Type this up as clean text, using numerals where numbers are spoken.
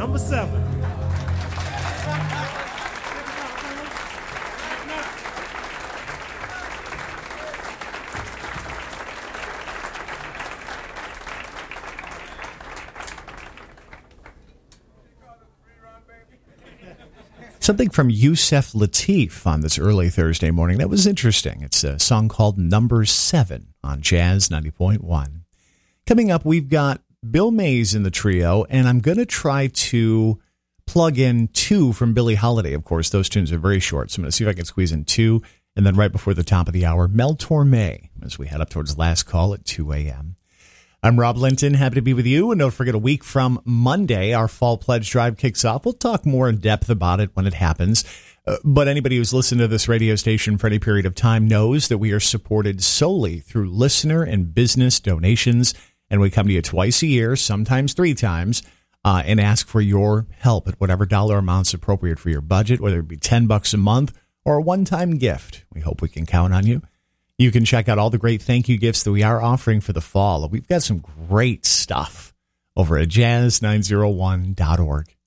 number 7. Something from Yusef Lateef on this early Thursday morning. That was interesting. It's a song called Number 7 on Jazz 90.1. Coming up, we've got Bill Mays in the trio, and I'm going to try to plug in 2 from Billie Holiday. Of course, those tunes are very short, so I'm going to see if I can squeeze in 2. And then right before the top of the hour, Mel Torme, as we head up towards last call at 2 a.m. I'm Rob Linton, happy to be with you. And don't forget, a week from Monday, our Fall Pledge Drive kicks off. We'll talk more in depth about it when it happens. But anybody who's listened to this radio station for any period of time knows that we are supported solely through listener and business donations. And we come to you twice a year, sometimes 3 times, and ask for your help at whatever dollar amount's appropriate for your budget, whether it be $10 a month or a one-time gift. We hope we can count on you. You can check out all the great thank you gifts that we are offering for the fall. We've got some great stuff over at jazz901.org.